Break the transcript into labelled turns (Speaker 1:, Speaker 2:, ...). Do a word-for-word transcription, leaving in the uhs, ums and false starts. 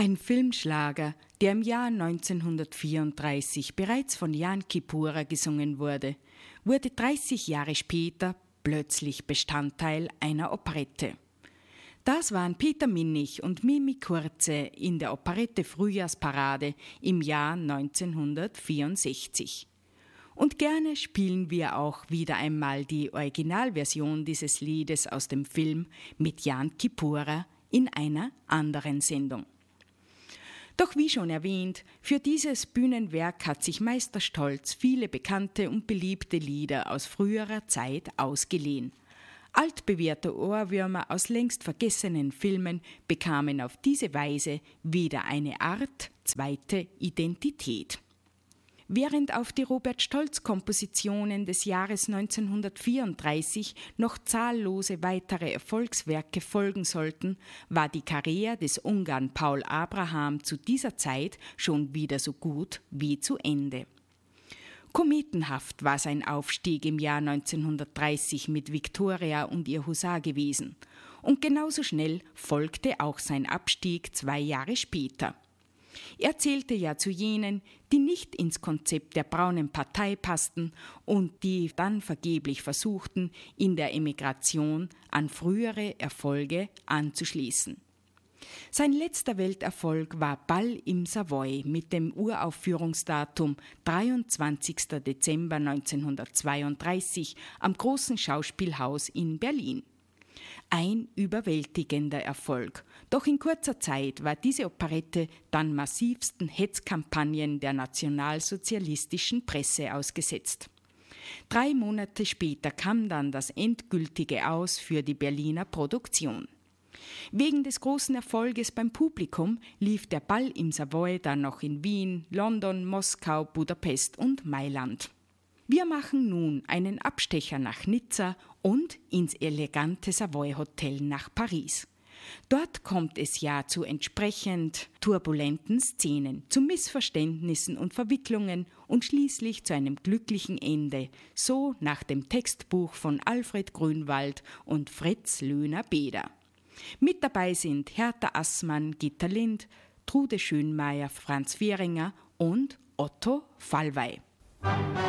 Speaker 1: Ein Filmschlager, der im Jahr neunzehnhundertvierunddreißig bereits von Jan Kipura gesungen wurde, wurde dreißig Jahre später plötzlich Bestandteil einer Operette. Das waren Peter Minich und Mimi Kurze in der Operette Frühjahrsparade im Jahr neunzehnhundertvierundsechzig. Und gerne spielen wir auch wieder einmal die Originalversion dieses Liedes aus dem Film mit Jan Kipura in einer anderen Sendung. Doch wie schon erwähnt, für dieses Bühnenwerk hat sich Meister Stolz viele bekannte und beliebte Lieder aus früherer Zeit ausgeliehen. Altbewährte Ohrwürmer aus längst vergessenen Filmen bekamen auf diese Weise wieder eine Art zweite Identität. Während auf die Robert-Stolz-Kompositionen des Jahres neunzehnhundertvierunddreißig noch zahllose weitere Erfolgswerke folgen sollten, war die Karriere des Ungarn Paul Abraham zu dieser Zeit schon wieder so gut wie zu Ende. Kometenhaft war sein Aufstieg im Jahr neunzehnhundertdreißig mit Viktoria und ihr Husar gewesen. Und genauso schnell folgte auch sein Abstieg zwei Jahre später. Er zählte ja zu jenen, die nicht ins Konzept der braunen Partei passten und die dann vergeblich versuchten, in der Emigration an frühere Erfolge anzuschließen. Sein letzter Welterfolg war Ball im Savoy mit dem Uraufführungsdatum dreiundzwanzigster Dezember neunzehnhundertzweiunddreißig am Großen Schauspielhaus in Berlin. Ein überwältigender Erfolg. Doch in kurzer Zeit war diese Operette dann massivsten Hetzkampagnen der nationalsozialistischen Presse ausgesetzt. Drei Monate später kam dann das endgültige Aus für die Berliner Produktion. Wegen des großen Erfolges beim Publikum lief der Ball im Savoy dann noch in Wien, London, Moskau, Budapest und Mailand. Wir machen nun einen Abstecher nach Nizza und ins elegante Savoy Hotel nach Paris. Dort kommt es ja zu entsprechend turbulenten Szenen, zu Missverständnissen und Verwicklungen und schließlich zu einem glücklichen Ende, so nach dem Textbuch von Alfred Grünwald und Fritz Löhner-Beder. Mit dabei sind Hertha Assmann, Gitta Lind, Trude Schönmeier, Franz Fehringer und Otto Fallwey.